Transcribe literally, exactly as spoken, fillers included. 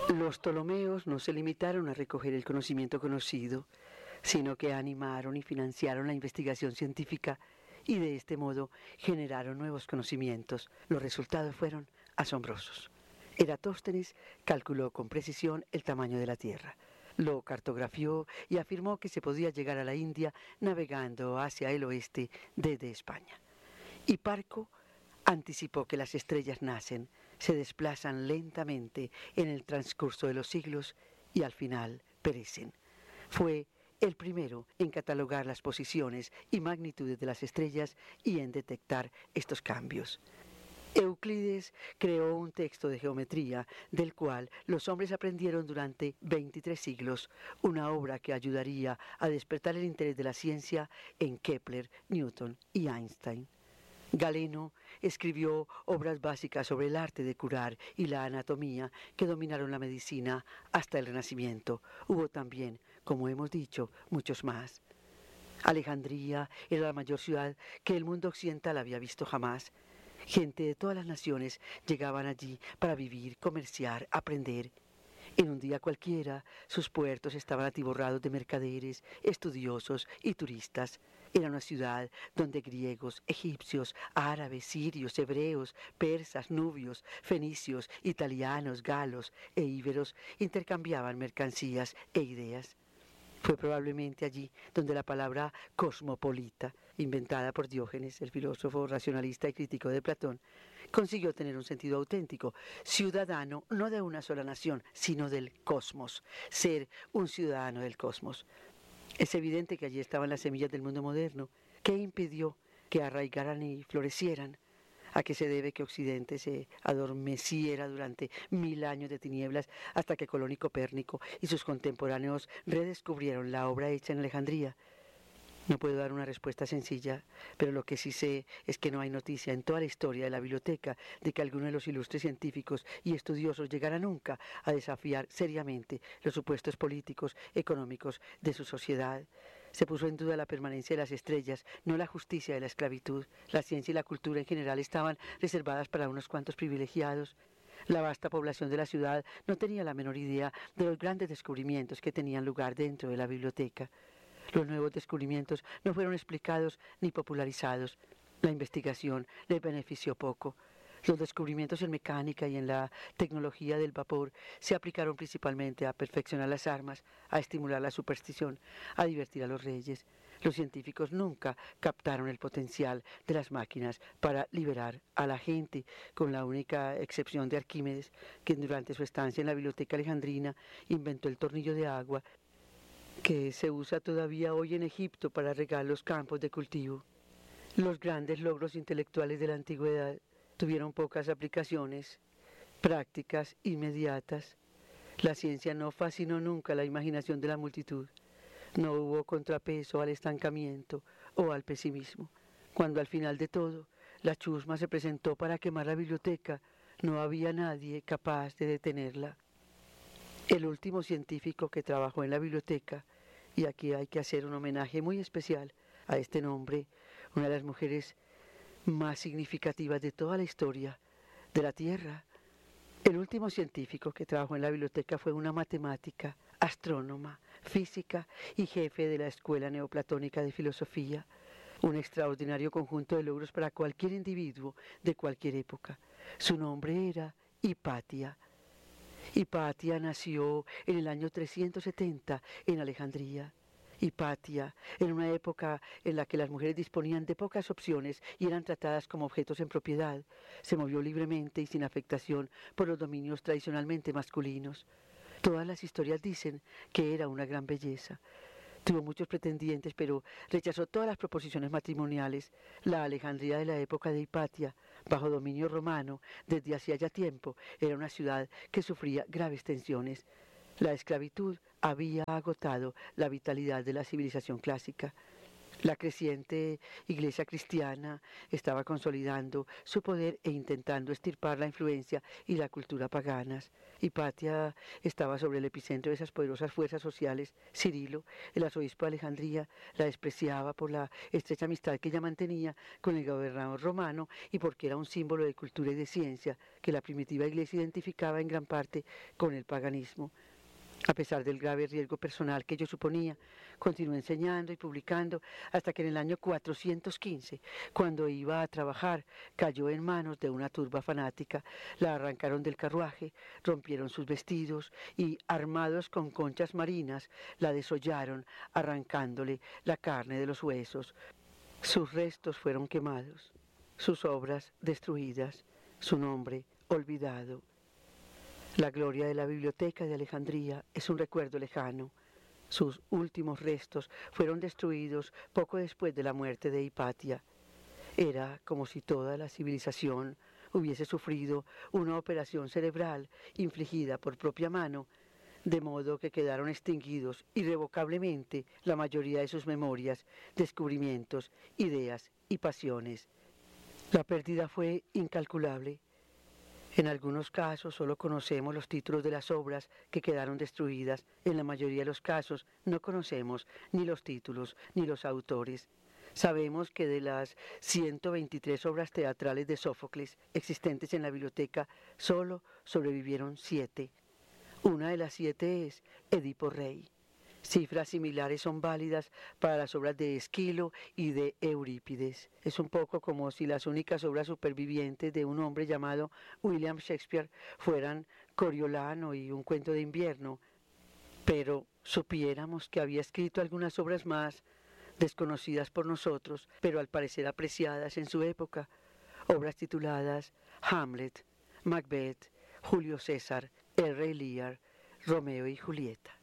Los Ptolomeos no se limitaron a recoger el conocimiento conocido, sino que animaron y financiaron la investigación científica y de este modo generaron nuevos conocimientos. Los resultados fueron asombrosos. Eratóstenes calculó con precisión el tamaño de la Tierra, lo cartografió y afirmó que se podía llegar a la India navegando hacia el oeste desde España. Hiparco anticipó que las estrellas nacen, se desplazan lentamente en el transcurso de los siglos y al final perecen. Fue el primero en catalogar las posiciones y magnitudes de las estrellas y en detectar estos cambios. Euclides creó un texto de geometría del cual los hombres aprendieron durante veintitrés siglos, una obra que ayudaría a despertar el interés de la ciencia en Kepler, Newton y Einstein. Galeno escribió obras básicas sobre el arte de curar y la anatomía que dominaron la medicina hasta el Renacimiento. Hubo también, como hemos dicho, muchos más. Alejandría era la mayor ciudad que el mundo occidental había visto jamás. Gente de todas las naciones llegaban allí para vivir, comerciar, aprender. En un día cualquiera, sus puertos estaban atiborrados de mercaderes, estudiosos y turistas. Era una ciudad donde griegos, egipcios, árabes, sirios, hebreos, persas, nubios, fenicios, italianos, galos e íberos intercambiaban mercancías e ideas. Fue probablemente allí donde la palabra cosmopolita, inventada por Diógenes, el filósofo racionalista y crítico de Platón, consiguió tener un sentido auténtico, ciudadano no de una sola nación, sino del cosmos, ser un ciudadano del cosmos. Es evidente que allí estaban las semillas del mundo moderno. ¿Qué impidió que arraigaran y florecieran? ¿A qué se debe que Occidente se adormeciera durante mil años de tinieblas hasta que Colón y Copérnico y sus contemporáneos redescubrieron la obra hecha en Alejandría? No puedo dar una respuesta sencilla, pero lo que sí sé es que no hay noticia en toda la historia de la biblioteca de que alguno de los ilustres científicos y estudiosos llegara nunca a desafiar seriamente los supuestos políticos, económicos de su sociedad. Se puso en duda la permanencia de las estrellas, no la justicia de la esclavitud. La ciencia y la cultura en general estaban reservadas para unos cuantos privilegiados. La vasta población de la ciudad no tenía la menor idea de los grandes descubrimientos que tenían lugar dentro de la biblioteca. Los nuevos descubrimientos no fueron explicados ni popularizados. La investigación les benefició poco. Los descubrimientos en mecánica y en la tecnología del vapor se aplicaron principalmente a perfeccionar las armas, a estimular la superstición, a divertir a los reyes. Los científicos nunca captaron el potencial de las máquinas para liberar a la gente, con la única excepción de Arquímedes, que durante su estancia en la biblioteca alejandrina inventó el tornillo de agua, que se usa todavía hoy en Egipto para regar los campos de cultivo. Los grandes logros intelectuales de la antigüedad tuvieron pocas aplicaciones prácticas inmediatas. La ciencia no fascinó nunca la imaginación de la multitud. No hubo contrapeso al estancamiento o al pesimismo. Cuando al final de todo la chusma se presentó para quemar la biblioteca, no había nadie capaz de detenerla. El último científico que trabajó en la biblioteca, y aquí hay que hacer un homenaje muy especial a este nombre, una de las mujeres más significativas de toda la historia de la Tierra. El último científico que trabajó en la biblioteca fue una matemática, astrónoma, física y jefe de la Escuela Neoplatónica de Filosofía. Un extraordinario conjunto de logros para cualquier individuo de cualquier época. Su nombre era Hipatia. Hipatia nació en el año trescientos setenta en Alejandría. Hipatia, en una época en la que las mujeres disponían de pocas opciones y eran tratadas como objetos en propiedad, se movió libremente y sin afectación por los dominios tradicionalmente masculinos. Todas las historias dicen que era una gran belleza. Tuvo muchos pretendientes, pero rechazó todas las proposiciones matrimoniales. La Alejandría de la época de Hipatia, bajo dominio romano, desde hacía ya tiempo, era una ciudad que sufría graves tensiones. La esclavitud había agotado la vitalidad de la civilización clásica. La creciente iglesia cristiana estaba consolidando su poder e intentando extirpar la influencia y la cultura paganas. Hipatia estaba sobre el epicentro de esas poderosas fuerzas sociales. Cirilo, el arzobispo de Alejandría, la despreciaba por la estrecha amistad que ella mantenía con el gobernador romano y porque era un símbolo de cultura y de ciencia que la primitiva iglesia identificaba en gran parte con el paganismo. A pesar del grave riesgo personal que ello suponía, continuó enseñando y publicando hasta que en el año cuatrocientos quince, cuando iba a trabajar, cayó en manos de una turba fanática. La arrancaron del carruaje, rompieron sus vestidos y, armados con conchas marinas, la desollaron, arrancándole la carne de los huesos. Sus restos fueron quemados, sus obras destruidas, su nombre olvidado. La gloria de la biblioteca de Alejandría es un recuerdo lejano. Sus últimos restos fueron destruidos poco después de la muerte de Hipatia. Era como si toda la civilización hubiese sufrido una operación cerebral infligida por propia mano, de modo que quedaron extinguidos irrevocablemente la mayoría de sus memorias, descubrimientos, ideas y pasiones. La pérdida fue incalculable. En algunos casos solo conocemos los títulos de las obras que quedaron destruidas. En la mayoría de los casos no conocemos ni los títulos ni los autores. Sabemos que de las ciento veintitrés obras teatrales de Sófocles existentes en la biblioteca, solo sobrevivieron siete. Una de las siete es Edipo Rey. Cifras similares son válidas para las obras de Esquilo y de Eurípides. Es un poco como si las únicas obras supervivientes de un hombre llamado William Shakespeare fueran Coriolano y Un cuento de invierno, pero supiéramos que había escrito algunas obras más, desconocidas por nosotros, pero al parecer apreciadas en su época, obras tituladas Hamlet, Macbeth, Julio César, el Rey Lear, Romeo y Julieta.